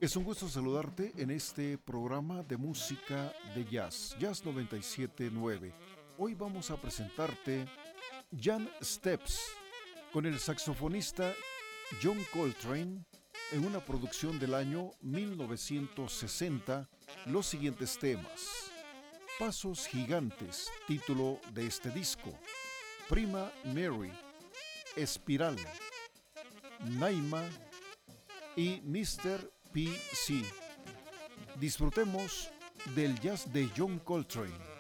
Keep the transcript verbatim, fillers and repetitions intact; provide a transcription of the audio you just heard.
Es un gusto saludarte en este programa de música de jazz, Jazz noventa y siete punto nueve. Hoy vamos a presentarte Jan Steps con el saxofonista John Coltrane en una producción del año mil novecientos sesenta. Los siguientes temas: Pasos Gigantes, título de este disco; Prima Mary, Espiral, Naima y mister P C. Disfrutemos del jazz de John Coltrane.